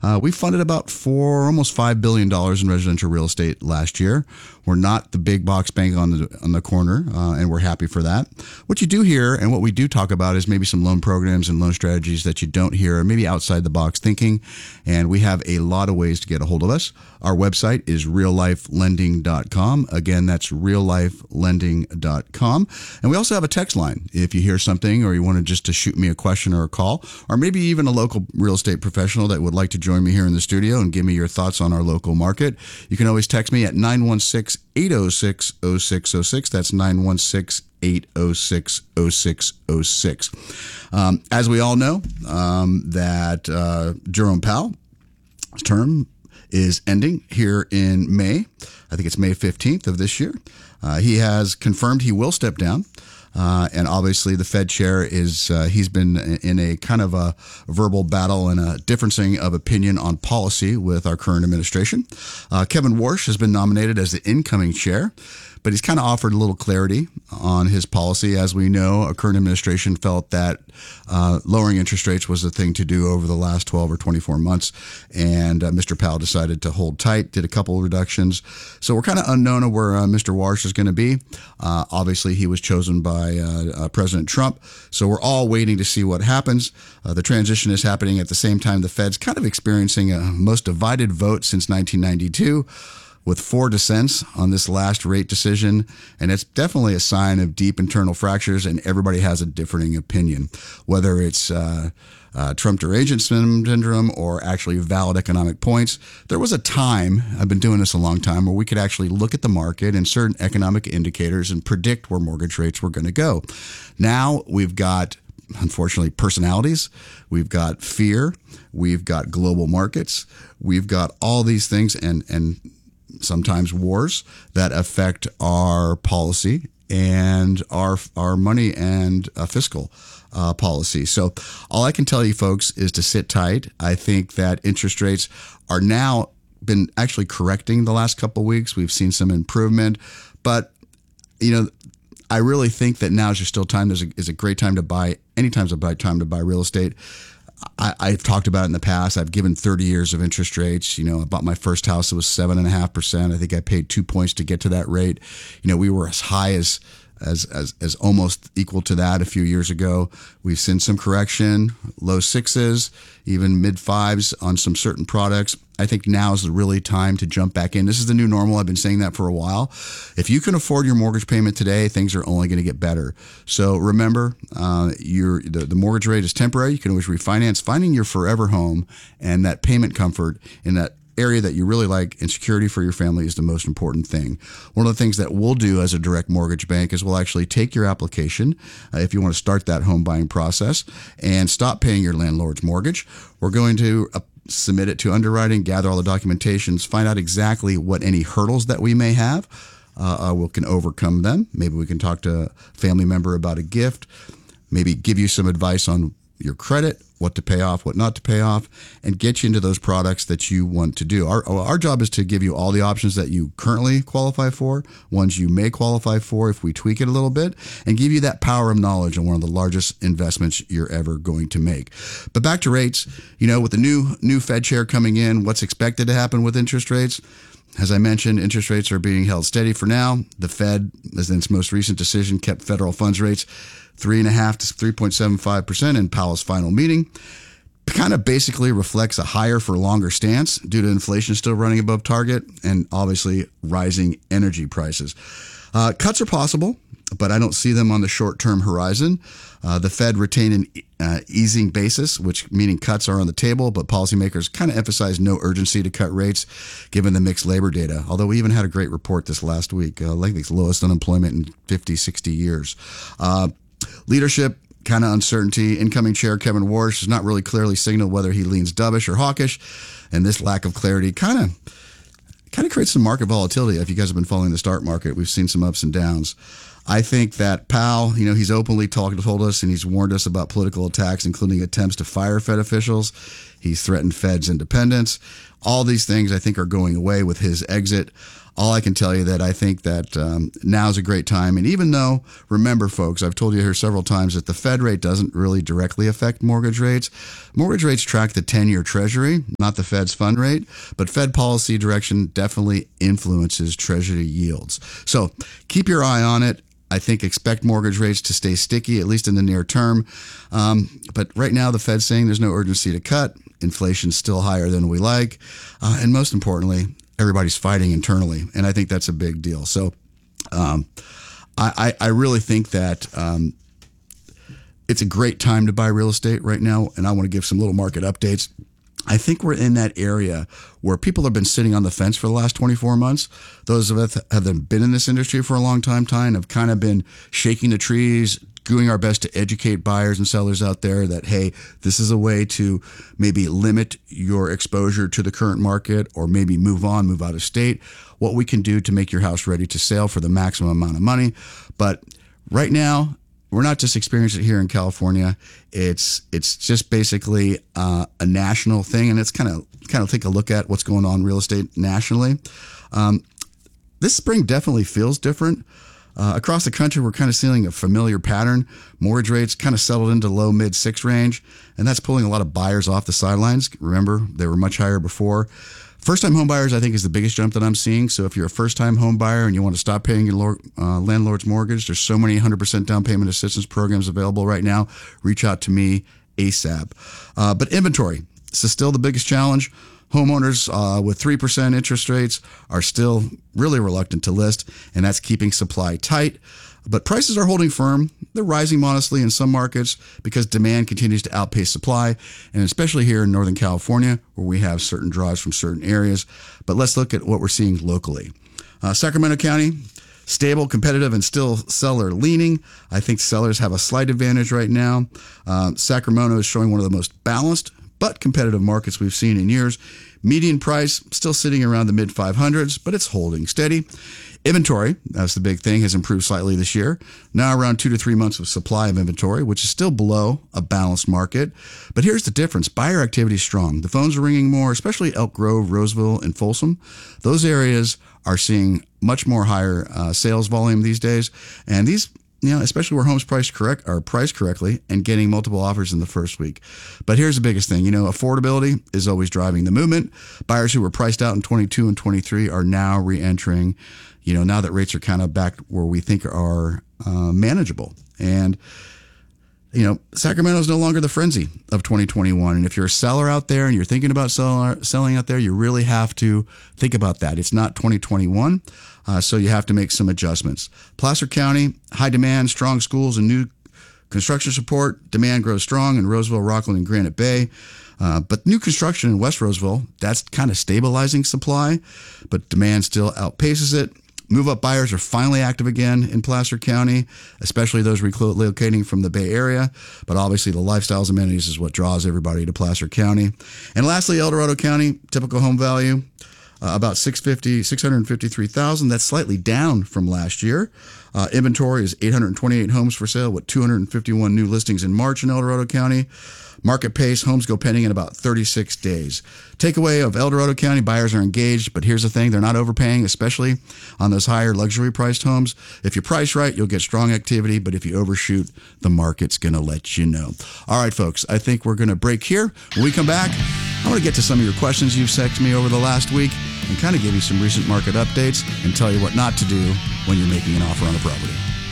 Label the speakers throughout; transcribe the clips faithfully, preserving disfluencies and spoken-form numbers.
Speaker 1: Uh, we funded about four, almost five billion dollars in residential real estate last year. We're not the big box bank on the on the corner, uh, and we're happy for that. What you do hear and what we do talk about is maybe some loan programs and loan strategies that you don't hear, or maybe outside the box thinking. And we have a lot of ways to get a hold of us. Our website is real life lending dot com. Again, that's real life lending dot com. And we also have a text line. If you hear something or you wanted just to shoot me a question or a call, or maybe even a local real estate professional that would like to join me here in the studio and give me your thoughts on our local market, you can always text me at nine one six, eight oh six, oh six oh six. That's nine one six, eight oh six, oh six oh six. Um, as we all know, um, that uh, Jerome Powell's term is ending here in May. I think it's May fifteenth of this year. Uh, he has confirmed he will step down. Uh, and obviously the Fed chair is, uh, he's been in a kind of a verbal battle and a differencing of opinion on policy with our current administration. Uh, Kevin Warsh has been nominated as the incoming chair, but he's kind of offered a little clarity on his policy. As we know, our current administration felt that uh, lowering interest rates was the thing to do over the last twelve or twenty-four months. And uh, Mister Powell decided to hold tight, did a couple of reductions. So we're kind of unknown of where uh, Mister Warsh is going to be. Uh, obviously, he was chosen by uh, uh, President Trump. So we're all waiting to see what happens. Uh, the transition is happening at the same time the Fed's kind of experiencing a most divided vote since nineteen ninety-two. With four dissents on this last rate decision. And it's definitely a sign of deep internal fractures, and everybody has a differing opinion, whether it's uh, uh, Trump derangement syndrome or actually valid economic points. There was a time, I've been doing this a long time, where we could actually look at the market and certain economic indicators and predict where mortgage rates were going to go. Now we've got, unfortunately, personalities. We've got fear. We've got global markets. We've got all these things and, and, sometimes wars that affect our policy and our our money and uh, fiscal uh, policy. So all I can tell you, folks, is to sit tight. I think that interest rates are now been actually correcting the last couple of weeks. We've seen some improvement, but you know, I really think that now is just still time. There's a, is a great time to buy. Anytime's a great time to buy real estate. I, I've talked about it in the past. I've given thirty years of interest rates. You know, I bought my first house. It was seven and a half percent. I think I paid two points to get to that rate. You know, we were as high as, as, as, as almost equal to that a few years ago. We've seen some correction, low sixes, even mid fives on some certain products. I think now is the really time to jump back in. This is the new normal. I've been saying that for a while. If you can afford your mortgage payment today, things are only going to get better. So remember, uh, your the, the mortgage rate is temporary. You can always refinance. Finding your forever home and that payment comfort in that area that you really like and security for your family is the most important thing. One of the things that we'll do as a direct mortgage bank is we'll actually take your application uh, if you want to start that home buying process and stop paying your landlord's mortgage. We're going to uh, submit it to underwriting, gather all the documentations, find out exactly what any hurdles that we may have. Uh, uh, we can overcome them. Maybe we can talk to a family member about a gift, maybe give you some advice on your credit, what to pay off, what not to pay off, and get you into those products that you want to do. Our, our job is to give you all the options that you currently qualify for, ones you may qualify for if we tweak it a little bit, and give you that power of knowledge on one of the largest investments you're ever going to make. But back to rates, you know, with the new new Fed chair coming in, what's expected to happen with interest rates? As I mentioned, interest rates are being held steady for now. The Fed, as in its most recent decision, kept federal funds rates three and a half to three point seven five percent in Powell's final meeting. Kind of basically reflects a higher for longer stance due to inflation still running above target and obviously rising energy prices. Uh, cuts are possible, but I don't see them on the short-term horizon. Uh, the Fed retained an uh, easing basis, which meaning cuts are on the table, but policymakers kind of emphasize no urgency to cut rates given the mixed labor data. Although we even had a great report this last week, uh, like the lowest unemployment in fifty, sixty years. Uh, leadership, kind of uncertainty. Incoming chair Kevin Warsh has not really clearly signaled whether he leans dovish or hawkish, and this lack of clarity kind of kind of creates some market volatility. If you guys have been following the stock market, we've seen some ups and downs. I think that Powell, you know, he's openly talked, told us, and he's warned us about political attacks, including attempts to fire Fed officials. He's threatened Fed's independence. All these things, I think, are going away with his exit. all I can tell you that I think that um, now is a great time. And even though, remember, folks, I've told you here several times that the Fed rate doesn't really directly affect mortgage rates. Mortgage rates track the ten-year Treasury, not the Fed's fund rate, but Fed policy direction definitely influences Treasury yields. So keep your eye on it. I think expect mortgage rates to stay sticky, at least in the near term. Um, but right now, the Fed's saying there's no urgency to cut. Inflation's still higher than we like. Uh, and most importantly, everybody's fighting internally. And I think that's a big deal. So um, I, I really think that um, it's a great time to buy real estate right now. And I want to give some little market updates. I think we're in that area where people have been sitting on the fence for the last twenty-four months. Those of us that have been in this industry for a long time, time have kind of been shaking the trees, doing our best to educate buyers and sellers out there that, hey, this is a way to maybe limit your exposure to the current market or maybe move on, move out of state, what we can do to make your house ready to sell for the maximum amount of money. But right now, we're not just experiencing it here in California. It's it's just basically uh, a national thing, and it's kind of kind of take a look at what's going on in real estate nationally. Um, this spring definitely feels different. Uh, across the country, we're kind of seeing a familiar pattern. Mortgage rates kind of settled into low mid six range, and that's pulling a lot of buyers off the sidelines. Remember, they were much higher before. First-time home buyers, I think, is the biggest jump that I'm seeing. So if you're a first-time home buyer and you want to stop paying your lord, uh, landlord's mortgage, there's so many one hundred percent down payment assistance programs available right now. Reach out to me ASAP. Uh, but inventory, this is still the biggest challenge. Homeowners uh, with three percent interest rates are still really reluctant to list, and that's keeping supply tight. But prices are holding firm. They're rising modestly in some markets because demand continues to outpace supply, and especially here in Northern California, where we have certain draws from certain areas. But let's look at what we're seeing locally. Uh, Sacramento County, stable, competitive, and still seller leaning. I think sellers have a slight advantage right now. Uh, Sacramento is showing one of the most balanced but competitive markets we've seen in years. Median price still sitting around the mid five hundreds, but it's holding steady. Inventory, that's the big thing, has improved slightly this year. Now around two to three months of supply of inventory, which is still below a balanced market. But here's the difference. Buyer activity is strong. The phones are ringing more, especially Elk Grove, Roseville, and Folsom. Those areas are seeing much more higher uh, sales volume these days. And these, you know, especially where homes priced correct are priced correctly and getting multiple offers in the first week. But here's the biggest thing, you know, affordability is always driving the movement. Buyers who were priced out in twenty-two and twenty-three are now re-entering, you know, now that rates are kind of back where we think are uh, manageable. And, you know, Sacramento is no longer the frenzy of twenty twenty-one. And if you're a seller out there and you're thinking about sell, selling out there, you really have to think about that. It's not twenty twenty-one. Uh, so you have to make some adjustments. Placer County, high demand, strong schools, and new construction support. Demand grows strong in Roseville, Rockland, and Granite Bay. Uh, but new construction in West Roseville, that's kind of stabilizing supply, but demand still outpaces it. Move-up buyers are finally active again in Placer County, especially those relocating from the Bay Area. But obviously, the lifestyles amenities is what draws everybody to Placer County. And lastly, El Dorado County, typical home value, uh, about six hundred fifty-three thousand dollars. That's slightly down from last year. Uh, inventory is eight hundred twenty-eight homes for sale with two hundred fifty-one new listings in March in El Dorado County. Market pace, homes go pending in about thirty-six days. Takeaway of El Dorado County, buyers are engaged, but here's the thing, they're not overpaying, especially on those higher luxury priced homes. If you price right, you'll get strong activity, but if you overshoot, the market's going to let you know. All right, folks, I think we're going to break here. When we come back, I want to get to some of your questions you've sent to me over the last week and kind of give you some recent market updates and tell you what not to do when you're making an offer on a property.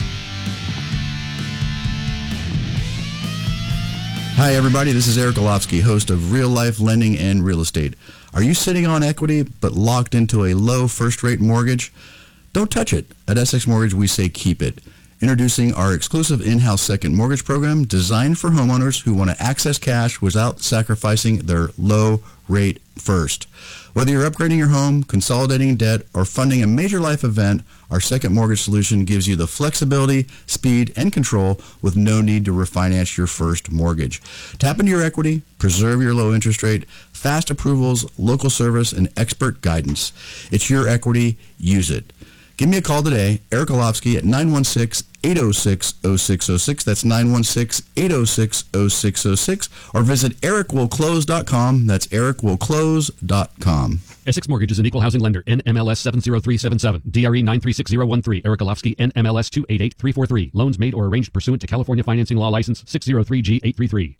Speaker 1: Hi, everybody. This is Eric Golofsky, host of Real Life Lending and Real Estate. Are you sitting on equity but locked into a low first-rate mortgage? Don't touch it. At Essex Mortgage, we say keep it. Introducing our exclusive in-house second mortgage program designed for homeowners who want to access cash without sacrificing their low rate first. Whether you're upgrading your home, consolidating debt, or funding a major life event, our second mortgage solution gives you the flexibility, speed, and control with no need to refinance your first mortgage. Tap into your equity, preserve your low interest rate, fast approvals, local service, and expert guidance. It's your equity. Use it. Give me a call today, Eric Olofsky, at nine one six, eight oh six, oh six oh six. That's nine one six, eight oh six, oh six oh six. Or visit eric will close dot com. That's eric will close dot com.
Speaker 2: Essex Mortgage is an equal housing lender. N M L S seven zero three seven seven. D R E nine three six zero one three. Eric Olofsky. N M L S two eight eight three four three. Loans made or arranged pursuant to California Financing Law License six zero three G eight three three.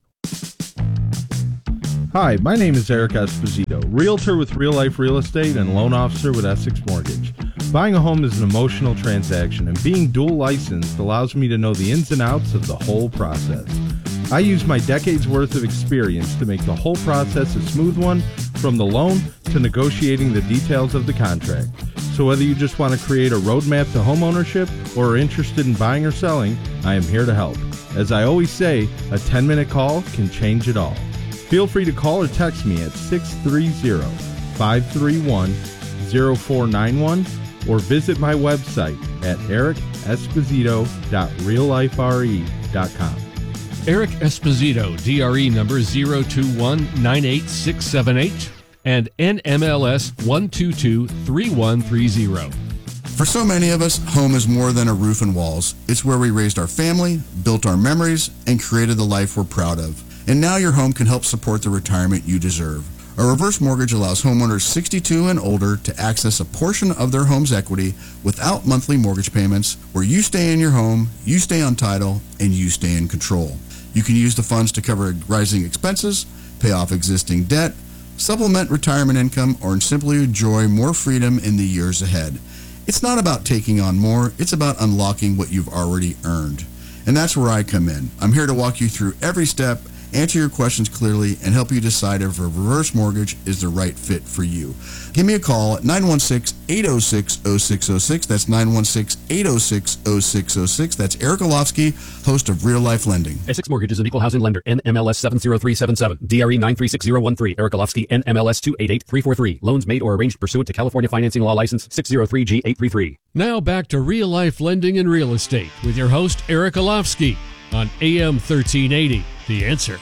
Speaker 3: Hi, my name is Eric Esposito, realtor with Real Life Real Estate and loan officer with Essex Mortgage. Buying a home is an emotional transaction, and being dual licensed allows me to know the ins and outs of the whole process. I use my decades worth of experience to make the whole process a smooth one, from the loan to negotiating the details of the contract. So whether you just want to create a roadmap to homeownership or are interested in buying or selling, I am here to help. As I always say, a ten-minute call can change it all. Feel free to call or text me at six three zero, five three one, zero four nine one or visit my website at eric esposito dot real life r e dot com.
Speaker 4: Eric Esposito, D R E number zero two one nine eight six seven eight and N M L S one two two three one three zero.
Speaker 1: For so many of us, home is more than a roof and walls. It's where we raised our family, built our memories, and created the life we're proud of. And now your home can help support the retirement you deserve. A reverse mortgage allows homeowners sixty-two and older to access a portion of their home's equity without monthly mortgage payments, where you stay in your home, you stay on title, and you stay in control. You can use the funds to cover rising expenses, pay off existing debt, supplement retirement income, or simply enjoy more freedom in the years ahead. It's not about taking on more, it's about unlocking what you've already earned. And that's where I come in. I'm here to walk you through every step, answer your questions clearly, and help you decide if a reverse mortgage is the right fit for you. Give me a call at nine one six, eight oh six, oh six oh six. That's nine one six, eight oh six, oh six oh six. That's Eric Olofsky, host of Real Life Lending.
Speaker 2: Essex Mortgage is an equal housing lender. N M L S seven zero three seven seven. D R E nine three six zero one three. Eric Olofsky. N M L S two eight eight three four three. Loans made or arranged pursuant to California Financing Law License six zero three G eight three three.
Speaker 4: Now back to Real Life Lending and Real Estate with your host, Eric Olofsky, on A M thirteen eighty. The Answer.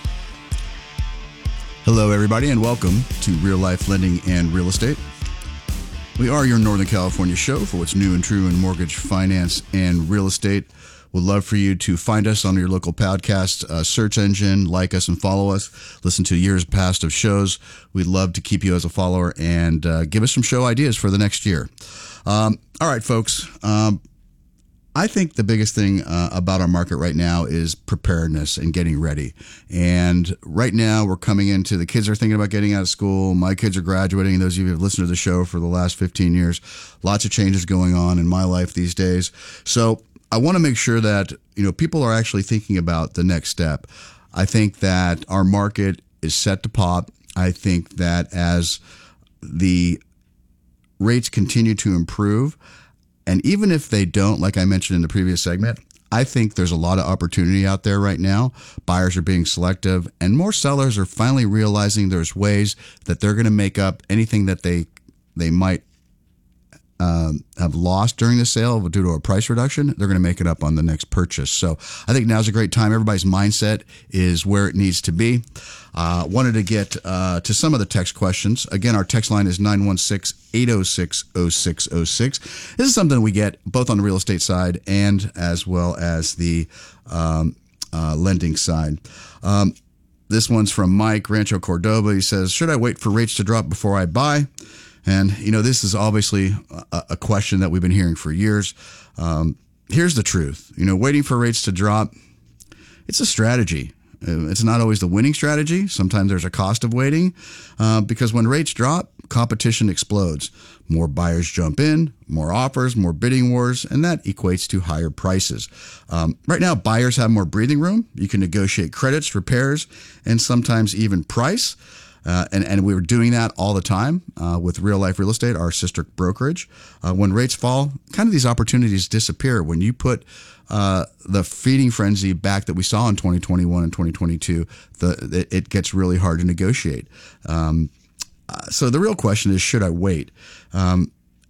Speaker 1: Hello, everybody, and welcome to Real Life Lending and Real Estate. We are your Northern California show for what's new and true in mortgage, finance, and real estate. We'd love for you to find us on your local podcast uh, search engine, like us and follow us, listen to years past of shows. We'd love to keep you as a follower and uh, give us some show ideas for the next year. Um, all right, folks. Um, I think the biggest thing uh, about our market right now is preparedness and getting ready. And right now we're coming into, the kids are thinking about getting out of school. My kids are graduating. Those of you who have listened to the show for the last fifteen years, lots of changes going on in my life these days. So I want to make sure that, you know, people are actually thinking about the next step. I think that our market is set to pop. I think that as the rates continue to improve, and even if they don't, like I mentioned in the previous segment, I think there's a lot of opportunity out there right now. Buyers are being selective, and more sellers are finally realizing there's ways that they're going to make up anything that they they might um, have lost during the sale due to a price reduction. They're going to make it up on the next purchase. So I think now's a great time. Everybody's mindset is where it needs to be. Uh, wanted to get uh, to some of the text questions. Again, our text line is nine one six, eight oh six, oh six oh six. This is something we get both on the real estate side and as well as the um, uh, lending side. Um, this one's from Mike, Rancho Cordova. He says, should I wait for rates to drop before I buy? And, you know, this is obviously a, a question that we've been hearing for years. Um, here's the truth. You know, waiting for rates to drop, it's a strategy. It's not always the winning strategy. Sometimes there's a cost of waiting uh, because when rates drop, competition explodes. More buyers jump in, more offers, more bidding wars, and that equates to higher prices. Um, right now, buyers have more breathing room. You can negotiate credits, repairs, and sometimes even price. Uh, and, and we were doing that all the time uh, with Real Life Real Estate, our sister brokerage. Uh, when rates fall, kind of these opportunities disappear. When you put uh, the feeding frenzy back that we saw in twenty twenty-one and twenty twenty-two, the, it gets really hard to negotiate. Um, uh, so the real question is, should I wait? Um,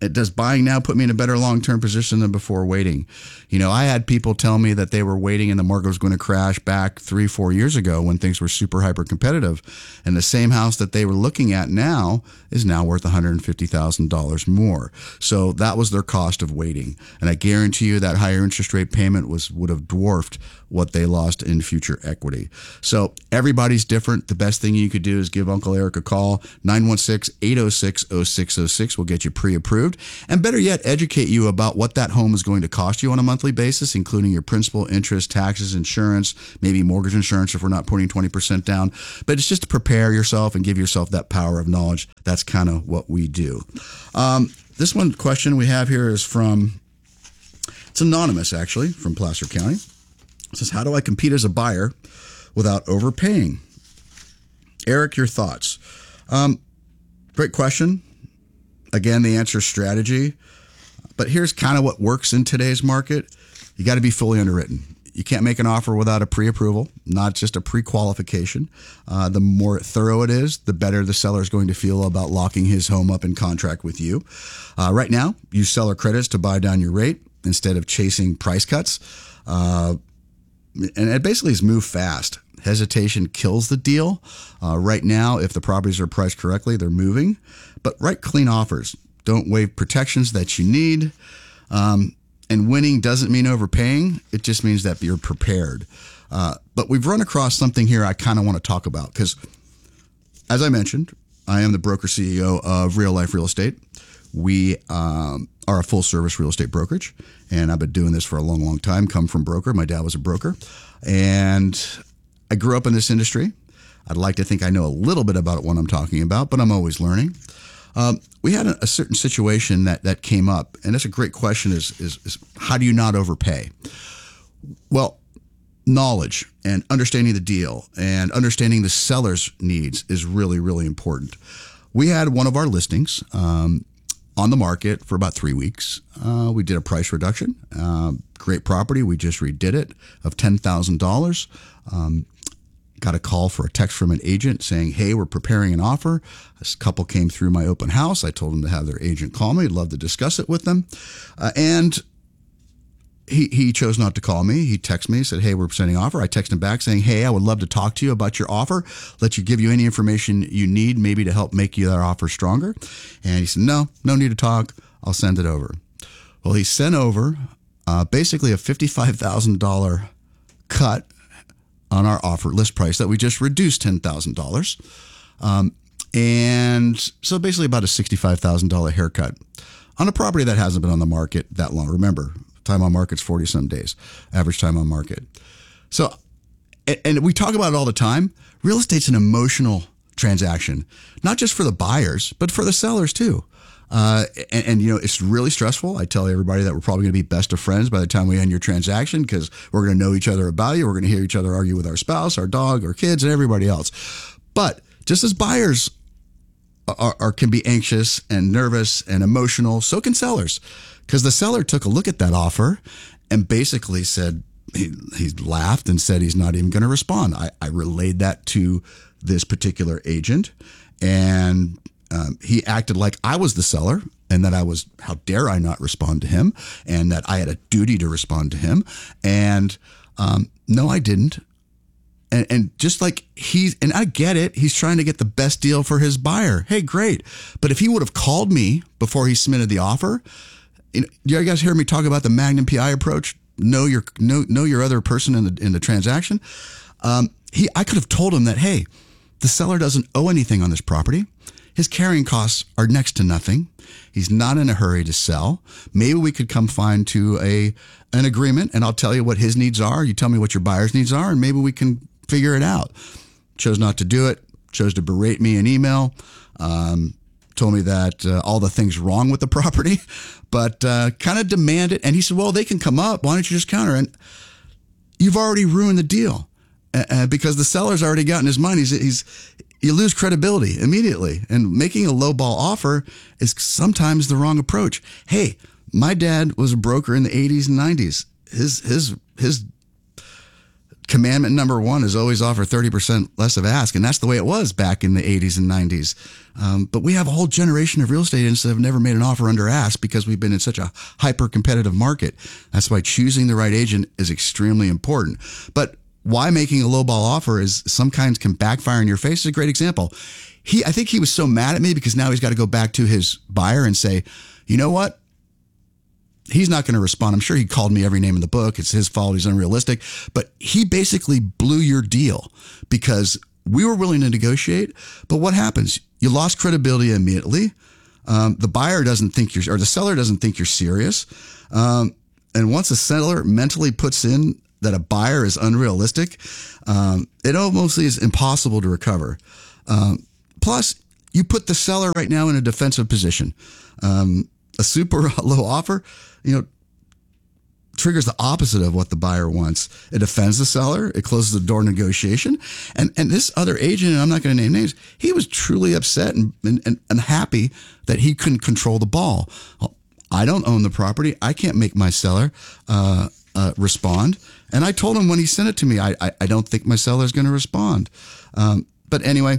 Speaker 1: does buying now put me in a better long-term position than before waiting? You know, I had people tell me that they were waiting and the market was going to crash back three, four years ago when things were super hyper competitive. And the same house that they were looking at now is now worth one hundred fifty thousand dollars more. So that was their cost of waiting. And I guarantee you that higher interest rate payment was would have dwarfed what they lost in future equity. So everybody's different. The best thing you could do is give Uncle Eric a call. nine one six, eight oh six, oh six oh six will get you pre-approved. And better yet, educate you about what that home is going to cost you on a monthly basis, including your principal, interest, taxes, insurance, maybe mortgage insurance if we're not putting twenty percent down. But it's just to prepare yourself and give yourself that power of knowledge. That's kind of what we do. Um, this one question we have here is from, it's anonymous actually, from Placer County. It says, how do I compete as a buyer without overpaying? Eric, your thoughts? Um, great question. Again, the answer is strategy. But here's kind of what works in today's market. You got to be fully underwritten. You can't make an offer without a pre-approval, not just a pre-qualification. Uh, the more thorough it is, the better the seller is going to feel about locking his home up in contract with you. Uh, right now, use seller credits to buy down your rate instead of chasing price cuts. Uh, and it basically is move fast. Hesitation kills the deal. Uh, right now, if the properties are priced correctly, they're moving. But write clean offers. Don't waive protections that you need. Um, and winning doesn't mean overpaying. It just means that you're prepared. Uh, but we've run across something here I kind of want to talk about because, as I mentioned, I am the broker C E O of Real Life Real Estate. We um, are a full-service real estate brokerage, and I've been doing this for a long, long time. Come from broker. My dad was a broker. And I grew up in this industry. I'd like to think I know a little bit about what I'm talking about, but I'm always learning. Um, we had a, a certain situation that, that came up, and that's a great question is, is, is how do you not overpay? Well, knowledge and understanding the deal and understanding the seller's needs is really, really important. We had one of our listings um, on the market for about three weeks. Uh, we did a price reduction. Uh, great property. We just redid it of ten thousand dollars. Um, got a call for a text from an agent saying, hey, we're preparing an offer. This couple came through my open house. I told them to have their agent call me. I'd love to discuss it with them. Uh, and he he chose not to call me. He texted me, said, hey, we're presenting an offer. I texted him back saying, hey, I would love to talk to you about your offer, let you give you any information you need maybe to help make you that offer stronger. And he said, no, no need to talk. I'll send it over. Well, he sent over uh, basically a fifty-five thousand dollars cut on our offer list price that we just reduced ten thousand dollars. Um, and so basically about a sixty-five thousand dollars haircut on a property that hasn't been on the market that long. Remember, time on market's forty some days, average time on market. So, and, and we talk about it all the time. Real estate's an emotional transaction, not just for the buyers, but for the sellers too. Uh, and, and, you know, it's really stressful. I tell everybody that we're probably going to be best of friends by the time we end your transaction because we're going to know each other about you. We're going to hear each other argue with our spouse, our dog, our kids, and everybody else. But just as buyers are, are can be anxious and nervous and emotional, so can sellers. Because the seller took a look at that offer and basically said, he, he laughed and said he's not even going to respond. I, I relayed that to this particular agent, and Um, he acted like I was the seller and that I was, how dare I not respond to him, and that I had a duty to respond to him. And um, no, I didn't. And, and just like he's, and I get it, he's trying to get the best deal for his buyer. Hey, great. But if he would have called me before he submitted the offer, you know, you guys hear me talk about the Magnum P I approach? Know your, know, know your other person in the, in the transaction. Um, he, I could have told him that, hey, the seller doesn't owe anything on this property. His carrying costs are next to nothing. He's not in a hurry to sell. Maybe we could come find to a an agreement, and I'll tell you what his needs are. You tell me what your buyer's needs are, and maybe we can figure it out. Chose not to do it. Chose to berate me in email. Um, told me that uh, all the things wrong with the property, but uh, kind of demanded. And he said, well, they can come up. Why don't you just counter? And you've already ruined the deal uh, because the seller's already gotten his money. He's, he's You lose credibility immediately, and making a lowball offer is sometimes the wrong approach. Hey, my dad was a broker in the eighties and nineties. His his his commandment number one is always offer thirty percent less of ask. And that's the way it was back in the eighties and nineties. Um, but we have a whole generation of real estate agents that have never made an offer under ask because we've been in such a hyper competitive market. That's why choosing the right agent is extremely important. But why making a lowball offer is sometimes can backfire in your face is a great example. He, I think he was so mad at me because now he's got to go back to his buyer and say, you know what? He's not going to respond. I'm sure he called me every name in the book. It's his fault. He's unrealistic. But he basically blew your deal because we were willing to negotiate. But what happens? You lost credibility immediately. Um, the buyer doesn't think you're, or the seller doesn't think you're serious. Um, and once a seller mentally puts in that a buyer is unrealistic, um, it almost is impossible to recover. Um, plus, you put the seller right now in a defensive position. Um, a super low offer, you know, triggers the opposite of what the buyer wants. It offends the seller. It closes the door to negotiation. And and this other agent, and I'm not going to name names, he was truly upset and, and, and unhappy that he couldn't control the ball. Well, I don't own the property. I can't make my seller uh, uh, respond. And I told him when he sent it to me, I I, I don't think my seller is going to respond. Um, but anyway,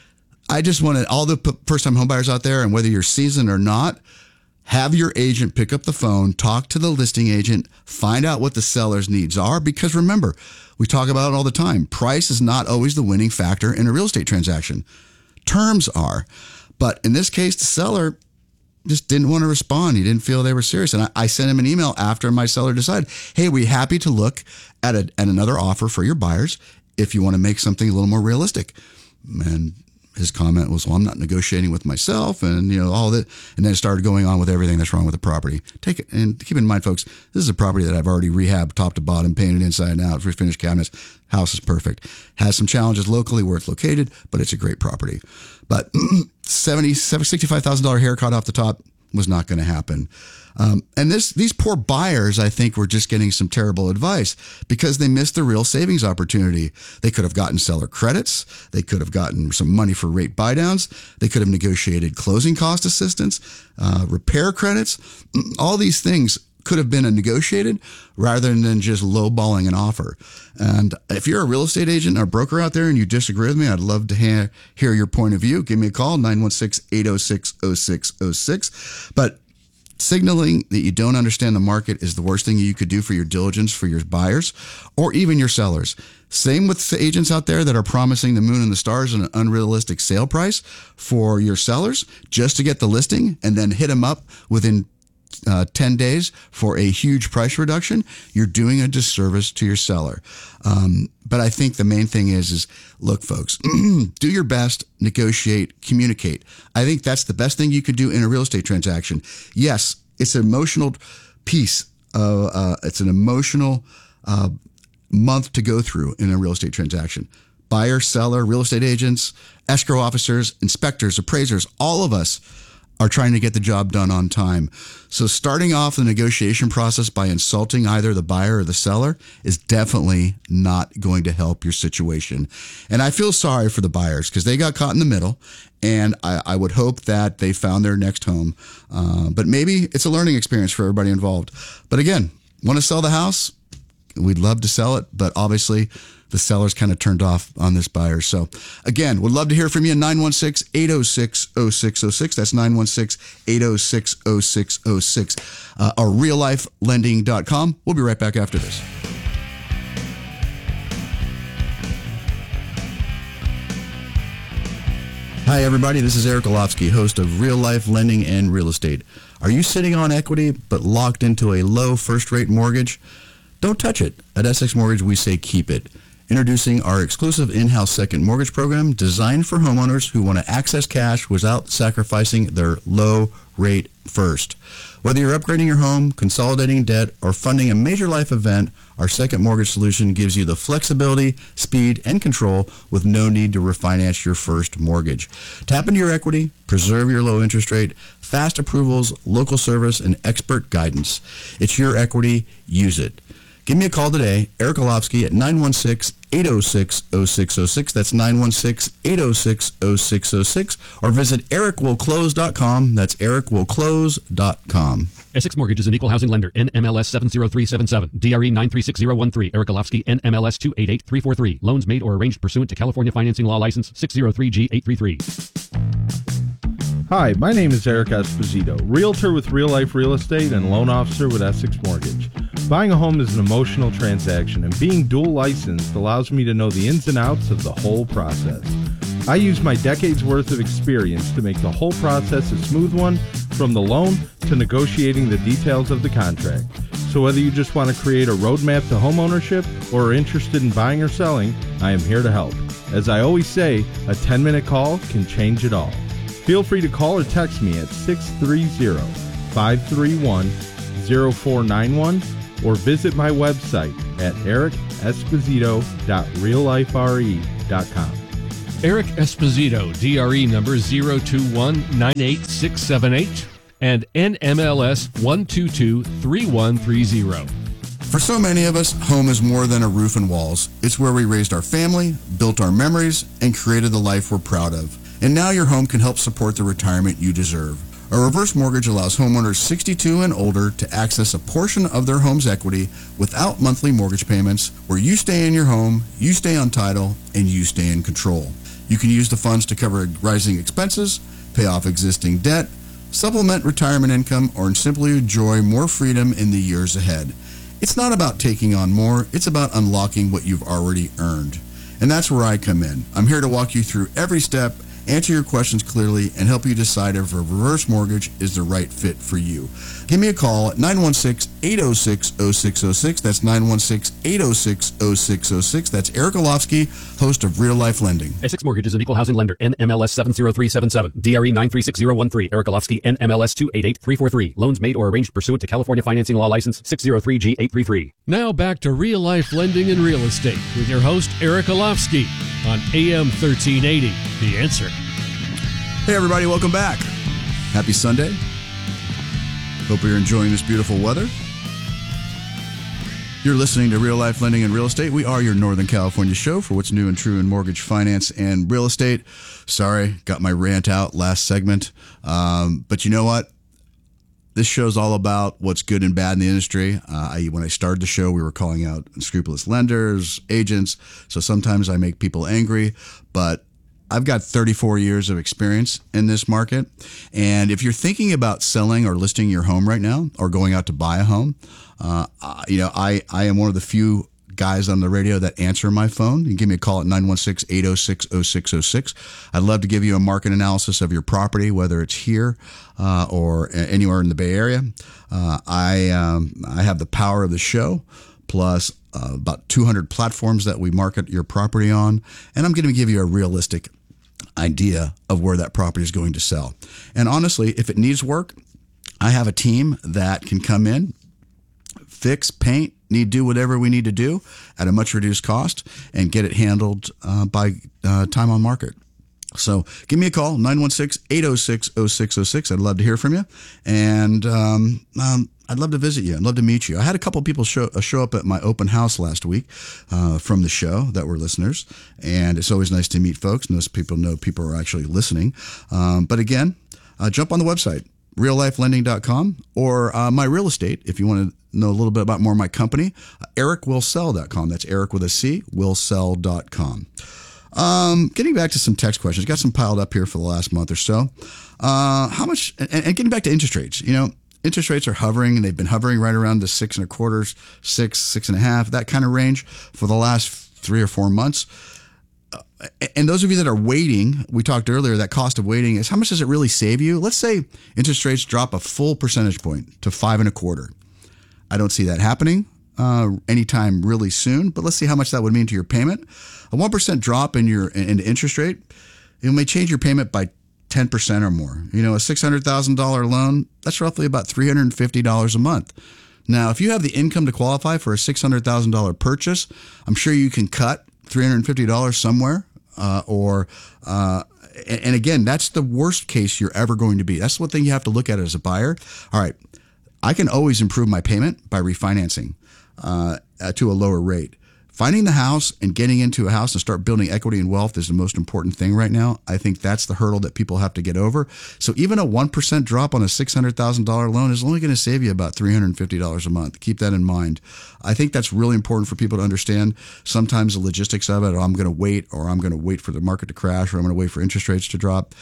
Speaker 1: I just wanted all the first-time homebuyers out there, and whether you're seasoned or not, have your agent pick up the phone, talk to the listing agent, find out what the seller's needs are. Because remember, we talk about it all the time. Price is not always the winning factor in a real estate transaction. Terms are. But in this case, the seller just didn't want to respond. He didn't feel they were serious. And I, I sent him an email after my seller decided, hey, we're happy to look at, a, at another offer for your buyers if you want to make something a little more realistic. And his comment was, well, I'm not negotiating with myself, and you know all that, and then it started going on with everything that's wrong with the property. Take it, and keep in mind, folks, this is a property that I've already rehabbed top to bottom, painted inside and out, finished cabinets. House is perfect. Has some challenges locally where it's located, but it's a great property. But seventy, sixty-five thousand dollars haircut off the top was not going to happen. Um, and this, these poor buyers, I think, were just getting some terrible advice because they missed the real savings opportunity. They could have gotten seller credits. They could have gotten some money for rate buydowns. They could have negotiated closing cost assistance, uh, repair credits. All these things could have been negotiated rather than just lowballing an offer. And if you're a real estate agent or broker out there and you disagree with me, I'd love to ha- hear your point of view. Give me a call, nine one six, eight oh six, oh six oh six. But signaling that you don't understand the market is the worst thing you could do for your diligence for your buyers or even your sellers. Same with the agents out there that are promising the moon and the stars and an unrealistic sale price for your sellers just to get the listing and then hit them up within uh, ten days for a huge price reduction. You're doing a disservice to your seller. Um, but I think the main thing is, is look, folks, do your best, negotiate, communicate. I think that's the best thing you could do in a real estate transaction. Yes, it's an emotional piece. Uh, uh, it's an emotional uh, month to go through in a real estate transaction. Buyer, seller, real estate agents, escrow officers, inspectors, appraisers, all of us are trying to get the job done on time. So starting off the negotiation process by insulting either the buyer or the seller is definitely not going to help your situation. And I feel sorry for the buyers because they got caught in the middle, and I, I would hope that they found their next home. Uh, but maybe it's a learning experience for everybody involved. But again, want to sell the house? We'd love to sell it, but obviously the seller's kind of turned off on this buyer. So again, would love to hear from you. nine one six, eight oh six, oh six oh six. That's nine one six, eight oh six, oh six oh six. Uh, or real life lending dot com. We'll be right back after this. Hi, everybody. This is Eric Olofsky, host of Real Life Lending and Real Estate. Are you sitting on equity but locked into a low first-rate mortgage? Don't touch it. At Essex Mortgage, we say keep it. Introducing our exclusive in-house second mortgage program designed for homeowners who want to access cash without sacrificing their low rate first. Whether you're upgrading your home, consolidating debt, or funding a major life event, our second mortgage solution gives you the flexibility, speed, and control with no need to refinance your first mortgage. Tap into your equity, preserve your low interest rate, fast approvals, local service, and expert guidance. It's your equity. Use it. Give me a call today, Eric Olofsky, at nine one six, eight oh six, oh six oh six. That's nine one six, eight oh six, oh six oh six. Or visit eric will close dot com. That's eric will close dot com.
Speaker 2: Essex Mortgage is an equal housing lender. N M L S seven zero three seven seven. D R E nine three six zero one three. Eric Olofsky. N M L S two eight eight three four three. Loans made or arranged pursuant to California Financing Law License six zero three G eight three three.
Speaker 3: Hi, my name is Eric Esposito, realtor with Real Life Real Estate and loan officer with Essex Mortgage. Buying a home is an emotional transaction, and being dual licensed allows me to know the ins and outs of the whole process. I use my decades worth of experience to make the whole process a smooth one, from the loan to negotiating the details of the contract. So whether you just want to create a roadmap to homeownership or are interested in buying or selling, I am here to help. As I always say, a ten-minute call can change it all. Feel free to call or text me at six three zero, five three one, zero four nine one or visit my website at eric esposito dot real life r e dot com.
Speaker 4: Eric Esposito, D R E number zero two one nine eight six seven eight and N M L S one two two three one three zero.
Speaker 1: For so many of us, home is more than a roof and walls. It's where we raised our family, built our memories, and created the life we're proud of. And now your home can help support the retirement you deserve. A reverse mortgage allows homeowners sixty-two and older to access a portion of their home's equity without monthly mortgage payments, where you stay in your home, you stay on title, and you stay in control. You can use the funds to cover rising expenses, pay off existing debt, supplement retirement income, or simply enjoy more freedom in the years ahead. It's not about taking on more, it's about unlocking what you've already earned. And that's where I come in. I'm here to walk you through every step, answer your questions clearly, and help you decide if a reverse mortgage is the right fit for you. Give me a call at nine one six, eight oh six, oh six oh six. That's nine one six, eight oh six, oh six oh six. That's Eric Olofsky, host of Real Life Lending.
Speaker 2: Essex Mortgage is an equal housing lender. N M L S seven zero three seven seven. D R E nine three six zero one three. Eric Olofsky. N M L S two eight eight three four three. Loans made or arranged pursuant to California Financing Law License six zero three G eight three three.
Speaker 4: Now back to Real Life Lending and Real Estate with your host, Eric Olofsky, on A M thirteen eighty. The Answer.
Speaker 1: Hey everybody, welcome back. Happy Sunday. Hope you're enjoying this beautiful weather. You're listening to Real Life Lending and Real Estate. We are your Northern California show for what's new and true in mortgage, finance, and real estate. Sorry, got my rant out last segment. Um, but you know what? This show's all about what's good and bad in the industry. Uh, I, when I started the show, we were calling out unscrupulous lenders, agents. So sometimes I make people angry, but I've got thirty-four years of experience in this market. And if you're thinking about selling or listing your home right now or going out to buy a home, uh, you know, I, I am one of the few guys on the radio that answer my phone. You can give me a call at nine one six, eight oh six, oh six oh six. I'd love to give you a market analysis of your property, whether it's here uh, or anywhere in the Bay Area. Uh, I, um, I have the power of the show, plus uh, about two hundred platforms that we market your property on. And I'm going to give you a realistic idea of where that property is going to sell. And honestly, if it needs work, I have a team that can come in, fix, paint, need do whatever we need to do at a much reduced cost and get it handled uh, by uh, time on market. So give me a call, nine one six, eight oh six, oh six oh six. I'd love to hear from you. And um, um, I'd love to visit you. I'd love to meet you. I had a couple of people show, uh, show up at my open house last week uh, from the show that were listeners. And it's always nice to meet folks. Most people know people are actually listening. Um, but again, uh, jump on the website, real life lending dot com, or uh, my real estate if you want to know a little bit about more of my company, uh, eric will sell dot com. That's Eric with a C, will sell dot com. Um, getting back to some text questions, got some piled up here for the last month or so. Uh, how much, and, and getting back to interest rates, you know, interest rates are hovering, and they've been hovering right around the six and a quarter, six, six and a half, that kind of range for the last three or four months. Uh, and those of you that are waiting, we talked earlier, that cost of waiting is how much does it really save you? Let's say interest rates drop a full percentage point to five and a quarter. I don't see that happening uh, anytime really soon, but let's see how much that would mean to your payment. A one percent drop in your in interest rate, it may change your payment by ten percent or more. You know, a six hundred thousand dollars loan, that's roughly about three hundred fifty dollars a month. Now, if you have the income to qualify for a six hundred thousand dollars purchase, I'm sure you can cut three hundred fifty dollars somewhere. Uh, or, uh, and, and again, that's the worst case you're ever going to be. That's one thing you have to look at as a buyer. All right, I can always improve my payment by refinancing. Uh, uh, to a lower rate. Finding the house and getting into a house and start building equity and wealth is the most important thing right now. I think that's the hurdle that people have to get over. So even a one percent drop on a six hundred thousand dollars loan is only going to save you about three hundred fifty dollars a month. Keep that in mind. I think that's really important for people to understand. Sometimes the logistics of it, oh, I'm going to wait, or I'm going to wait for the market to crash, or I'm going to wait for interest rates to drop.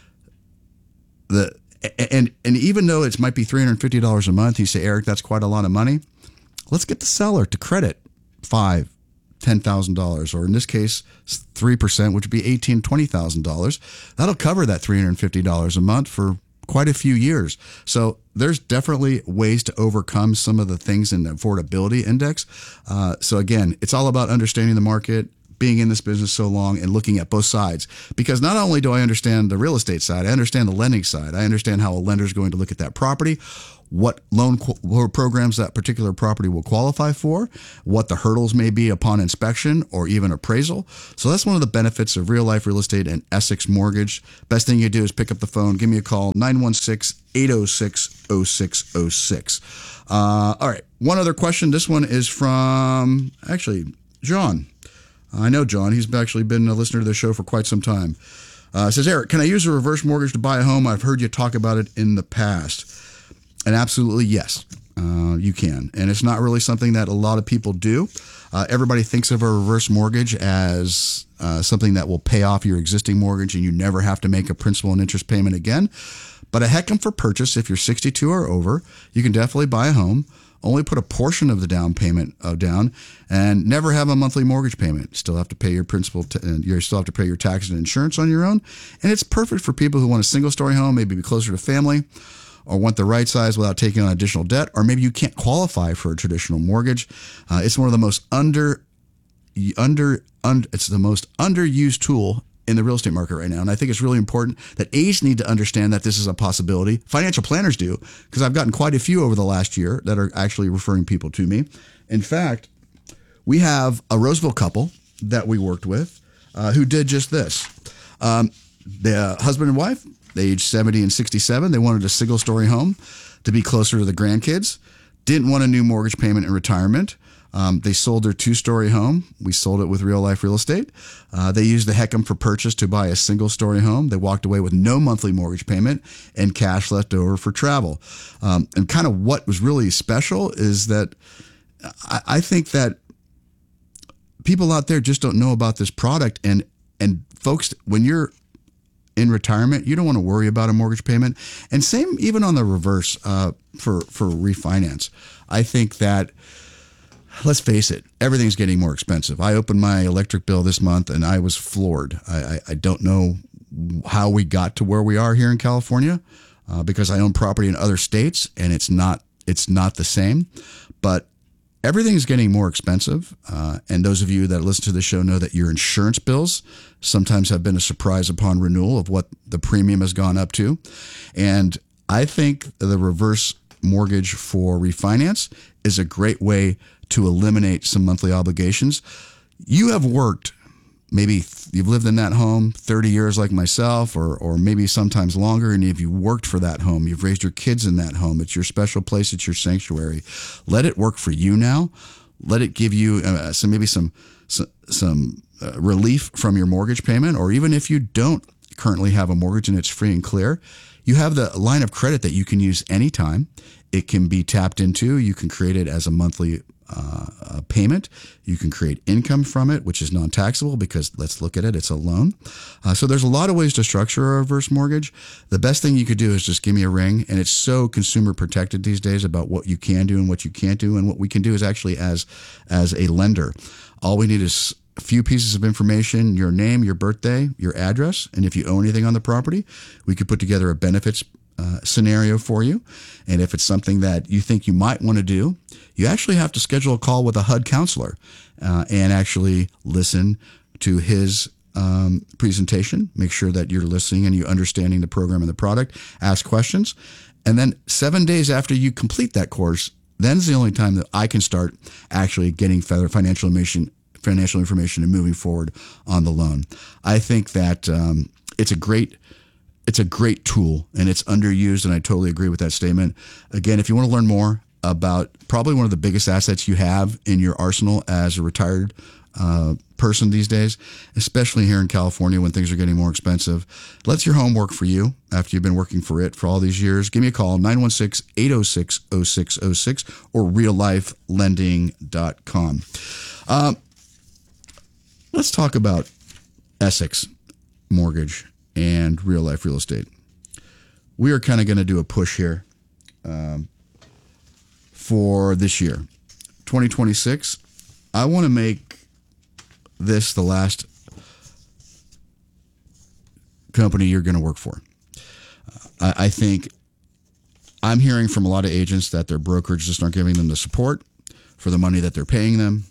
Speaker 1: The and and even though it might be three hundred fifty dollars a month, you say, Eric, that's quite a lot of money. Let's get the seller to credit five ten thousand dollars, or in this case, three percent, which would be eighteen thousand dollars, twenty thousand dollars. That'll cover that three hundred fifty dollars a month for quite a few years. So there's definitely ways to overcome some of the things in the affordability index. Uh, so again, it's all about understanding the market, being in this business so long, and looking at both sides. Because not only do I understand the real estate side, I understand the lending side. I understand how a lender is going to look at that property, what loan qu- programs that particular property will qualify for, what the hurdles may be upon inspection or even appraisal. So that's one of the benefits of Real Life Real Estate and Essex Mortgage. Best thing you do is pick up the phone, give me a call, nine one six, eight oh six, oh six oh six. Uh, all right, one other question. This one is from, actually, John. I know John. He's actually been a listener to the show for quite some time. Uh, says, Eric, can I use a reverse mortgage to buy a home? I've heard you talk about it in the past. And absolutely, yes, uh, you can. And it's not really something that a lot of people do. Uh, everybody thinks of a reverse mortgage as uh, something that will pay off your existing mortgage and you never have to make a principal and interest payment again. But a HECM for purchase, if you're sixty-two or over, you can definitely buy a home, only put a portion of the down payment uh, down, and never have a monthly mortgage payment. Still have to pay your principal, t- and you still have to pay your taxes and insurance on your own. And it's perfect for people who want a single-story home, maybe be closer to family, or want the right size without taking on additional debt, or maybe you can't qualify for a traditional mortgage. Uh, it's one of the most under, under, under, it's the most underused tool in the real estate market right now. And I think it's really important that A's need to understand that this is a possibility. Financial planners do, because I've gotten quite a few over the last year that are actually referring people to me. In fact, we have a Roseville couple that we worked with uh, who did just this. Um, the husband and wife, they aged seventy and sixty-seven. They wanted a single-story home to be closer to the grandkids. Didn't want a new mortgage payment in retirement. Um, they sold their two-story home. We sold it with Real Life Real Estate. Uh, they used the HECM for purchase to buy a single-story home. They walked away with no monthly mortgage payment and cash left over for travel. Um, and kind of what was really special is that I, I think that people out there just don't know about this product. And and folks, when you're in retirement, you don't want to worry about a mortgage payment. And same even on the reverse uh, for, for refinance. I think that, let's face it, everything's getting more expensive. I opened my electric bill this month and I was floored. I, I, I don't know how we got to where we are here in California uh, because I own property in other states and it's not it's not the same. But everything is getting more expensive. Uh, and those of you that listen to the show know that your insurance bills sometimes have been a surprise upon renewal of what the premium has gone up to. And I think the reverse mortgage for refinance is a great way to eliminate some monthly obligations. You have worked, maybe you've lived in that home thirty years like myself, or or maybe sometimes longer, and if you worked for that home, you've raised your kids in that home, it's your special place, it's your sanctuary. Let it work for you now. Let it give you uh, some maybe some some, some uh, relief from your mortgage payment, or even if you don't currently have a mortgage and it's free and clear, you have the line of credit that you can use anytime. It can be tapped into. You can create it as a monthly uh, payment. You can create income from it, which is non-taxable because, let's look at it, it's a loan. Uh, so there's a lot of ways to structure a reverse mortgage. The best thing you could do is just give me a ring. And it's so consumer protected these days about what you can do and what you can't do. And what we can do is actually as, as a lender, all we need is a few pieces of information, your name, your birthday, your address. And if you own anything on the property, we could put together a benefits Uh, scenario for you. And if it's something that you think you might want to do, you actually have to schedule a call with a H U D counselor uh, and actually listen to his um, presentation. Make sure that you're listening and you're understanding the program and the product. Ask questions. And then seven days after you complete that course, then's the only time that I can start actually getting financial information, financial information and moving forward on the loan. I think that um, it's a great It's a great tool and it's underused, and I totally agree with that statement. Again, if you want to learn more, about probably one of the biggest assets you have in your arsenal as a retired uh, person these days, especially here in California when things are getting more expensive. Let's your home work for you after you've been working for it for all these years. Give me a call, nine one six, eight oh six, oh six oh six or real life lending dot com. Um, let's talk about Essex Mortgage and Real Life Real Estate. We are kind of going to do a push here um, for this year, twenty twenty-six. I want to make this the last company you're going to work for. Uh, I, I think I'm hearing from a lot of agents that their brokerage just aren't giving them the support for the money that they're paying them.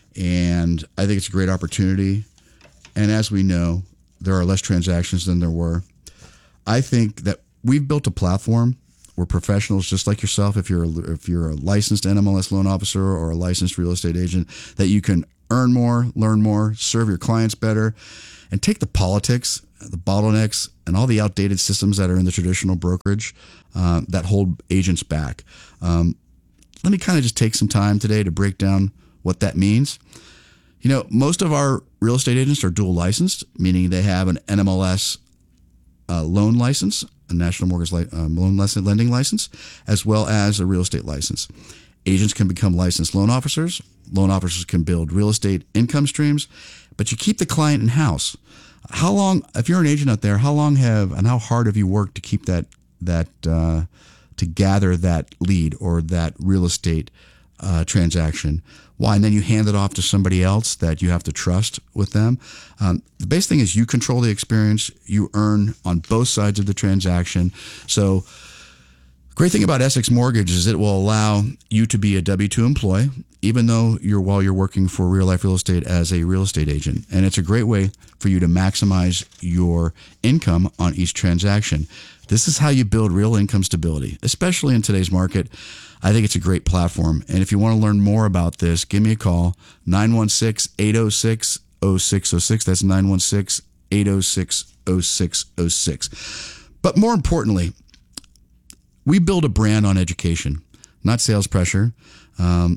Speaker 1: And I think it's a great opportunity. And as we know, there are less transactions than there were. I think that we've built a platform where professionals just like yourself, if you're a, if you're a licensed N M L S loan officer or a licensed real estate agent, that you can earn more, learn more, serve your clients better, and take the politics, the bottlenecks, and all the outdated systems that are in the traditional brokerage uh, that hold agents back. Um, let me kind of just take some time today to break down what that means. You know, most of our real estate agents are dual licensed, meaning they have an N M L S uh, loan license, a National Mortgage li- uh, Loan Lending license, as well as a real estate license. Agents can become licensed loan officers. Loan officers can build real estate income streams, but you keep the client in-house. How long, if you're an agent out there, how long have and how hard have you worked to keep that, that uh, to gather that lead or that real estate uh, transaction? Why? And then you hand it off to somebody else that you have to trust with them. Um, the base thing is you control the experience. You earn on both sides of the transaction. So great thing about Essex Mortgage is it will allow you to be a W two employee, even though you're while you're working for Real Life Real Estate as a real estate agent. And it's a great way for you to maximize your income on each transaction. This is how you build real income stability, especially in today's market. I think it's a great platform. And if you want to learn more about this, give me a call, nine one six, eight oh six, oh six oh six. That's nine one six, eight oh six, oh six oh six. But more importantly, we build a brand on education, not sales pressure. Um,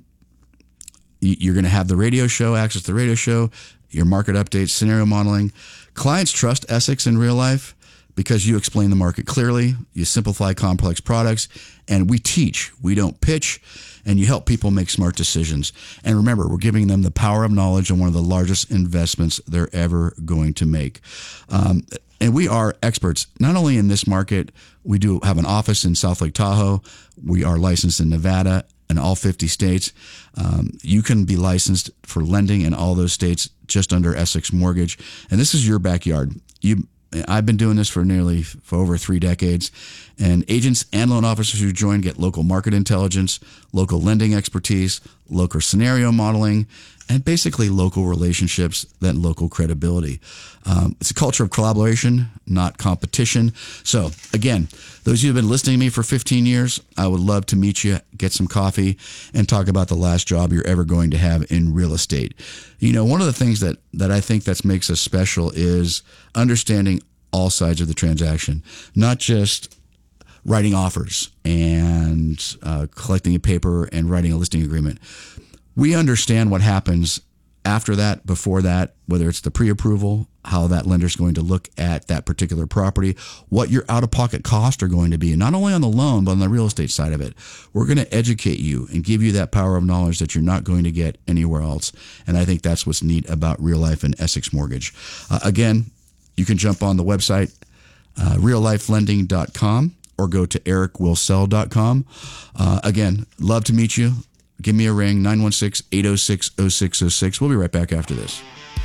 Speaker 1: you're going to have the radio show, access to the radio show, your market updates, scenario modeling. Clients trust Essex in real life because you explain the market clearly, you simplify complex products, and we teach. We don't pitch, and you help people make smart decisions. And remember, we're giving them the power of knowledge on one of the largest investments they're ever going to make. Um, and we are experts, not only in this market. We do have an office in South Lake Tahoe. We are licensed in Nevada and all fifty states. Um, you can be licensed for lending in all those states just under Essex Mortgage. And this is your backyard. You I've been doing this for nearly for over three decades, and agents and loan officers who join get local market intelligence, local lending expertise, local scenario modeling, and basically local relationships, then local credibility. Um, it's a culture of collaboration, not competition. So again, those of you who have been listening to me for fifteen years, I would love to meet you, get some coffee, and talk about the last job you're ever going to have in real estate. You know, one of the things that, that I think that makes us special is understanding all sides of the transaction, not just writing offers and uh, collecting a paper and writing a listing agreement. We understand what happens after that, before that, whether it's the pre-approval, how that lender's going to look at that particular property, what your out-of-pocket costs are going to be, not only on the loan, but on the real estate side of it. We're going to educate you and give you that power of knowledge that you're not going to get anywhere else. And I think that's what's neat about Real Life and Essex Mortgage. Uh, again, you can jump on the website, uh, real life lending dot com, or go to eric will sell dot com. Uh, again, love to meet you. Give me a ring, nine one six, eight oh six, oh six oh six. We'll be right back after this.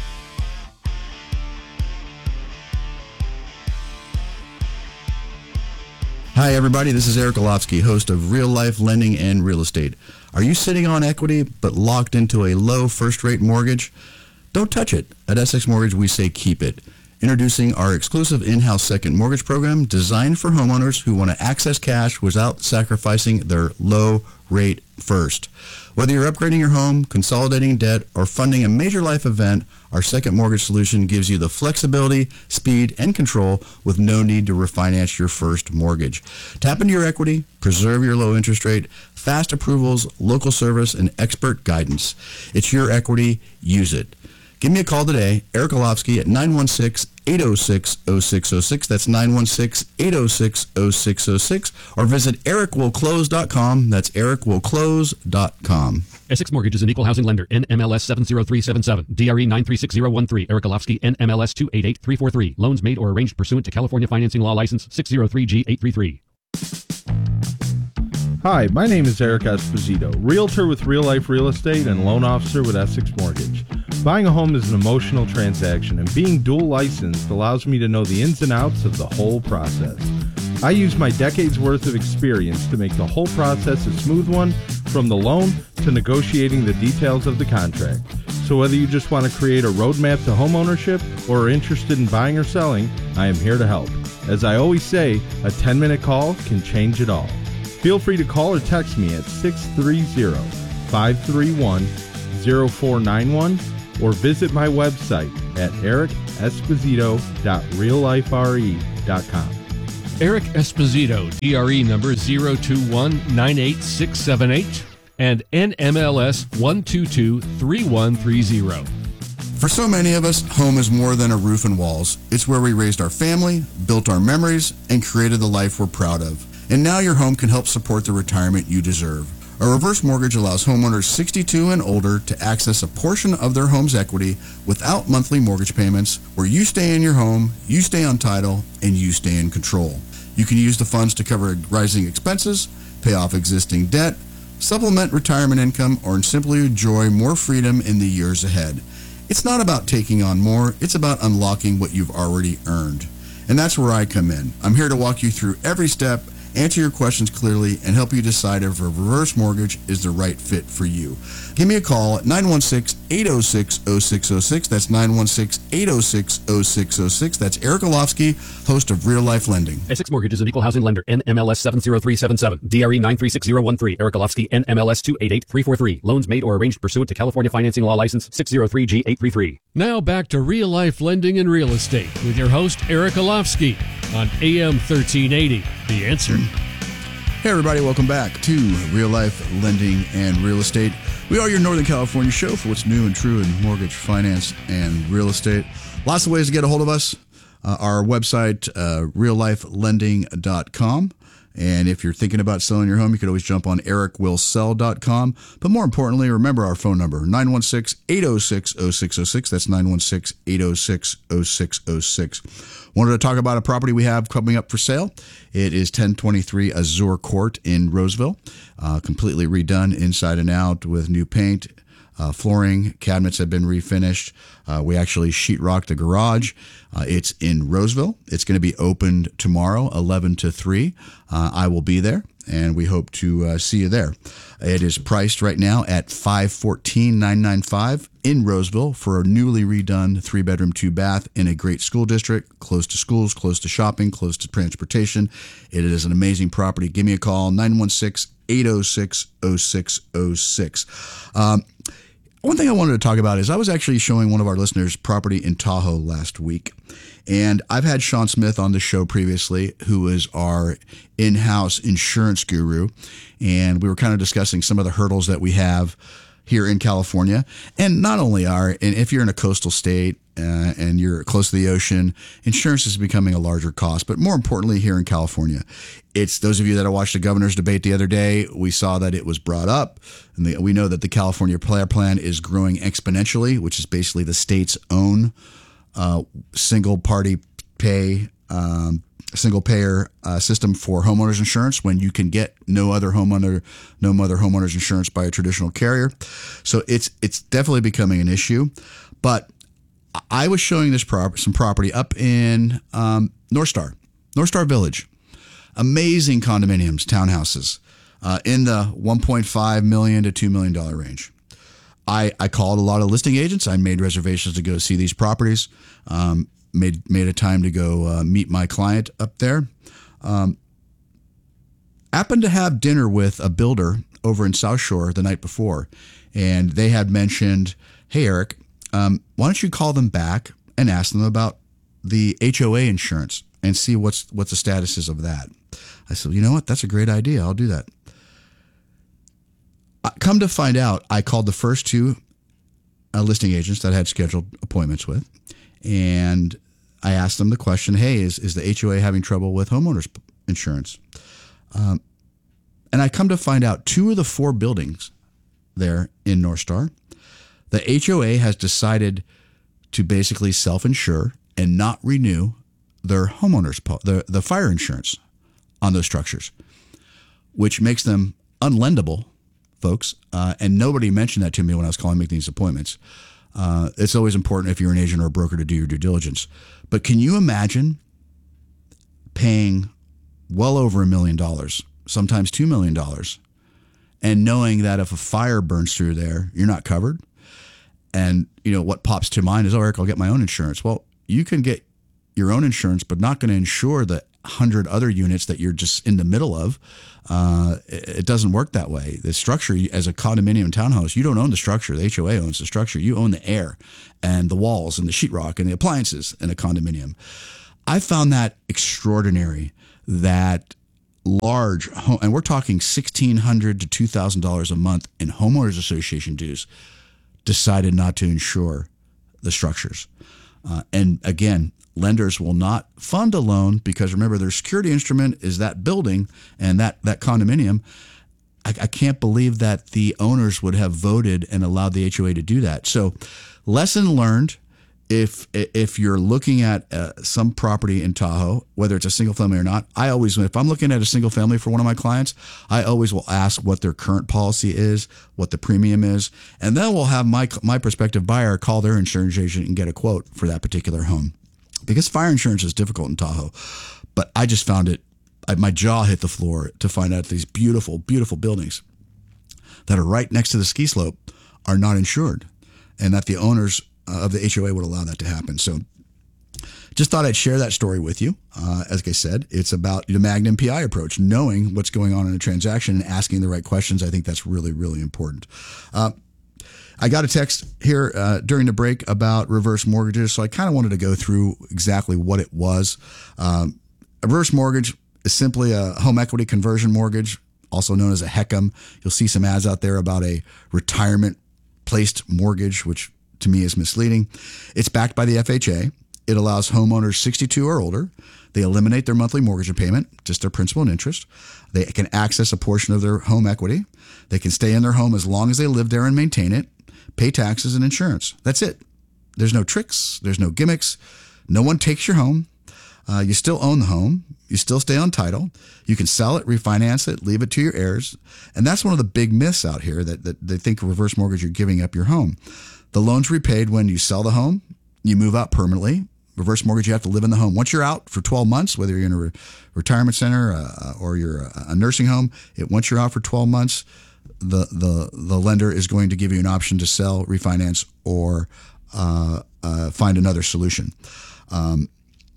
Speaker 1: Hi, everybody. This is Eric Olofsky, host of Real Life Lending and Real Estate. Are you sitting on equity but locked into a low first-rate mortgage? Don't touch it. At Essex Mortgage, we say keep it. Introducing our exclusive in-house second mortgage program designed for homeowners who want to access cash without sacrificing their low rate first. Whether you're upgrading your home, consolidating debt, or funding a major life event, our Second Mortgage Solution gives you the flexibility, speed, and control with no need to refinance your first mortgage. Tap into your equity, preserve your low interest rate, fast approvals, local service, and expert guidance. It's your equity. Use it. Give me a call today, Eric Olofsky at nine one six, eight oh six, oh six oh six. That's nine one six, eight oh six, oh six oh six. Or visit eric will close dot com. That's eric will close dot com.
Speaker 2: Essex Mortgage is an equal housing lender. N M L S seven zero three seven seven. D R E nine three six zero one three. Eric Olofsky. N M L S two eight eight three four three. Loans made or arranged pursuant to California Financing Law License six zero three G eight three three.
Speaker 3: Hi, my name is Eric Esposito, realtor with Real Life Real Estate and loan officer with Essex Mortgage. Buying a home is an emotional transaction, and being dual licensed allows me to know the ins and outs of the whole process. I use my decades worth of experience to make the whole process a smooth one, from the loan to negotiating the details of the contract. So whether you just want to create a roadmap to homeownership or are interested in buying or selling, I am here to help. As I always say, a ten-minute call can change it all. Feel free to call or text me at six three zero, five three one, zero four nine one or visit my website at eric esposito dot real life r e dot com.
Speaker 4: Eric Esposito, D R E number zero two one nine eight six seven eight and N M L S one two two three one three zero.
Speaker 1: For so many of us, home is more than a roof and walls. It's where we raised our family, built our memories, and created the life we're proud of. And now your home can help support the retirement you deserve. A reverse mortgage allows homeowners sixty-two and older to access a portion of their home's equity without monthly mortgage payments, where you stay in your home, you stay on title, and you stay in control. You can use the funds to cover rising expenses, pay off existing debt, supplement retirement income, or simply enjoy more freedom in the years ahead. It's not about taking on more, it's about unlocking what you've already earned. And that's where I come in. I'm here to walk you through every step, answer your questions clearly, and help you decide if a reverse mortgage is the right fit for you. Give me a call at nine one six, eight oh six, oh six oh six. That's nine one six, eight oh six, oh six oh six. That's Eric Olofsky, host of Real Life Lending.
Speaker 2: Essex Mortgage is an equal housing lender. N M L S seven zero three seven seven. D R E nine three six zero one three. Eric Olofsky. N M L S two eight eight three four three. Loans made or arranged pursuant to California Financing Law License six zero three G eight three three.
Speaker 4: Now back to Real Life Lending and Real Estate with your host, Eric Olofsky, on A M thirteen eighty. The Answer.
Speaker 1: Hey everybody, welcome back to Real Life Lending and Real Estate. We are your Northern California show for what's new and true in mortgage, finance, and real estate. Lots of ways to get a hold of us. Uh, our website, uh, real life lending dot com. And if you're thinking about selling your home, you could always jump on eric will sell dot com. But more importantly, remember our phone number, nine one six, eight oh six, oh six oh six. That's nine one six, eight oh six, oh six oh six. Wanted to talk about a property we have coming up for sale. It is ten twenty-three Azure Court in Roseville, uh, completely redone inside and out with new paint. Uh, flooring, cabinets have been refinished. Uh, we actually sheetrocked the garage. Uh, it's in Roseville. It's going to be opened tomorrow, eleven to three. Uh, I will be there, and we hope to uh, see you there. It is priced right now at five hundred fourteen thousand nine hundred ninety-five dollars in Roseville for a newly redone three-bedroom, two-bath in a great school district, close to schools, close to shopping, close to transportation. It is an amazing property. Give me a call, nine one six, eight oh six, oh six oh six. Um, One thing I wanted to talk about is I was actually showing one of our listeners property in Tahoe last week. And I've had Sean Smith on the show previously, who is our in-house insurance guru. And we were kind of discussing some of the hurdles that we have here in California. And not only are, and if you're in a coastal state uh, and you're close to the ocean, insurance is becoming a larger cost. But more importantly, here in California, it's those of you that watched the governor's debate the other day, we saw that it was brought up. And the, we know that the California Player Plan is growing exponentially, which is basically the state's own uh, single party pay, um, single payer uh, system for homeowners insurance when you can get no other homeowner, no other homeowners insurance by a traditional carrier. So it's it's definitely becoming an issue. But I was showing this prop- some property up in um, North Star, North Star Village. Amazing condominiums, townhouses uh, in the one point five million dollars to two million dollars range. I, I called a lot of listing agents. I made reservations to go see these properties. Um, made made a time to go uh, meet my client up there. Um, happened to have dinner with a builder over in South Shore the night before, and they had mentioned, hey, Eric, um, why don't you call them back and ask them about the H O A insurance and see what's what the status is of that. I said, you know what? That's a great idea. I'll do that. Come to find out, I called the first two uh, listing agents that I had scheduled appointments with, and I asked them the question, hey, is, is the H O A having trouble with homeowners insurance? Um, and I come to find out two of the four buildings there in North Star, the H O A has decided to basically self-insure and not renew their homeowners, the, the fire insurance on those structures, which makes them unlendable, folks. Uh, and nobody mentioned that to me when I was calling making these appointments. Uh, it's always important if you're an agent or a broker to do your due diligence. But can you imagine paying well over a million dollars, sometimes two million dollars, and knowing that if a fire burns through there, you're not covered? And, you know, what pops to mind is, oh, Eric, I'll get my own insurance. Well, you can get your own insurance, but not going to insure the hundred other units that you're just in the middle of. Uh, it, it doesn't work that way. The structure, as a condominium townhouse, you don't own the structure. The H O A owns the structure. You own the air and the walls and the sheetrock and the appliances in a condominium. I found that extraordinary that large home, and we're talking sixteen hundred dollars to two thousand dollars a month in homeowners association dues, decided not to insure the structures. Uh, and again, lenders will not fund a loan because, remember, their security instrument is that building and that, that condominium. I, I can't believe that the owners would have voted and allowed the H O A to do that. So lesson learned, if if you're looking at uh, some property in Tahoe, whether it's a single family or not, I always, if I'm looking at a single family for one of my clients, I always will ask what their current policy is, what the premium is, and then we'll have my my prospective buyer call their insurance agent and get a quote for that particular home. Because fire insurance is difficult in Tahoe, but I just found it, I, my jaw hit the floor to find out these beautiful, beautiful buildings that are right next to the ski slope are not insured, and that the owners of the H O A would allow that to happen. So just thought I'd share that story with you. Uh, as I said, it's about the Magnum P I approach, knowing what's going on in a transaction and asking the right questions. I think that's really, really important. Uh, I got a text here uh, during the break about reverse mortgages, so I kind of wanted to go through exactly what it was. Um, a reverse mortgage is simply a home equity conversion mortgage, also known as a HECM. You'll see some ads out there about a retirement-placed mortgage, which to me is misleading. It's backed by the F H A. It allows homeowners sixty-two or older. They eliminate their monthly mortgage payment, just their principal and interest. They can access a portion of their home equity. They can stay in their home as long as they live there and maintain it, pay taxes and insurance. That's it. There's no tricks. There's no gimmicks. No one takes your home. Uh, you still own the home. You still stay on title. You can sell it, refinance it, leave it to your heirs. And that's one of the big myths out here, that, that they think reverse mortgage, you're giving up your home. The loan's repaid when you sell the home, you move out permanently. Reverse mortgage, you have to live in the home. Once you're out for twelve months, whether you're in a re- retirement center uh, or you're a, a nursing home, it, once you're out for twelve months, the, the, the lender is going to give you an option to sell, refinance, or uh, uh, find another solution. Um,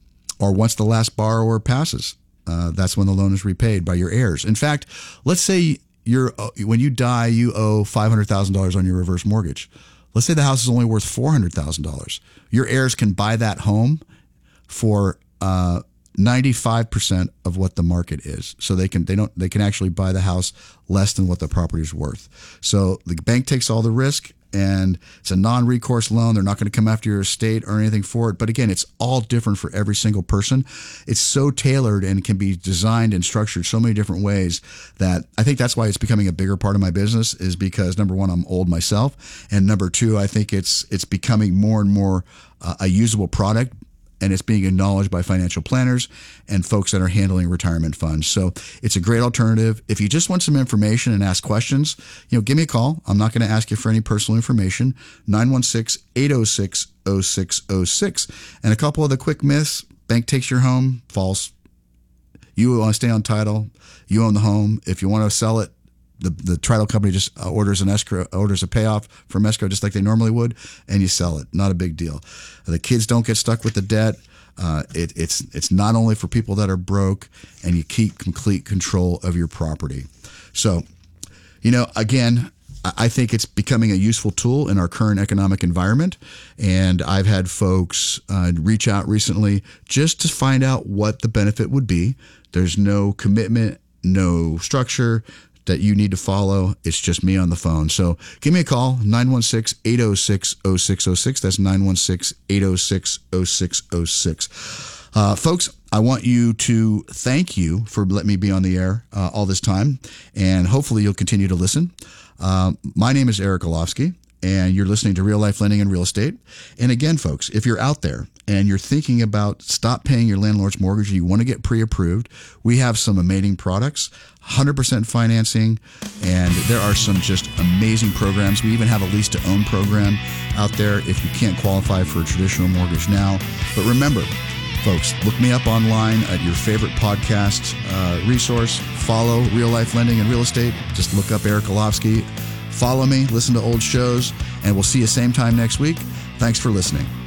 Speaker 1: or once the last borrower passes, uh, that's when the loan is repaid by your heirs. In fact, let's say you're when you die, you owe five hundred thousand dollars on your reverse mortgage. Let's say the house is only worth four hundred thousand dollars. Your heirs can buy that home for uh, ninety-five percent of what the market is. So they can they don't they can actually buy the house less than what the property is worth. So the bank takes all the risk, and it's a non-recourse loan. They're not going to come after your estate or anything for it. But again, it's all different for every single person. It's so tailored and can be designed and structured so many different ways that I think that's why it's becoming a bigger part of my business, is because, number one, I'm old myself. And number two, I think it's it's becoming more and more uh, a usable product. And it's being acknowledged by financial planners and folks that are handling retirement funds. So it's a great alternative. If you just want some information and ask questions, you know, give me a call. I'm not going to ask you for any personal information. nine one six, eight oh six, oh six oh six. And a couple of the quick myths. Bank takes your home. False. You want to stay on title. You own the home. If you want to sell it, The, the title company just orders an escrow, orders a payoff from escrow just like they normally would, and you sell it. Not a big deal. The kids don't get stuck with the debt. Uh, it, it's it's not only for people that are broke, and you keep complete control of your property. So You know, again, I think it's becoming a useful tool in our current economic environment. And I've had folks uh, reach out recently just to find out what the benefit would be. There's no commitment, no structure that you need to follow. It's just me on the phone. So give me a call, nine one six, eight oh six, oh six oh six. That's nine one six, eight oh six, oh six oh six. Uh, folks, I want you to thank you for letting me be on the air uh, all this time, and hopefully you'll continue to listen. Uh, my name is Eric Olofsky, and you're listening to Real Life Lending and Real Estate. And again, folks, if you're out there and you're thinking about stop paying your landlord's mortgage and you want to get pre-approved, we have some amazing products, one hundred percent financing, and there are some just amazing programs. We even have a lease-to-own program out there if you can't qualify for a traditional mortgage now. But remember, folks, look me up online at your favorite podcast uh, resource. Follow Real Life Lending and Real Estate. Just look up Eric Olofsky. Follow me, listen to old shows, and we'll see you same time next week. Thanks for listening.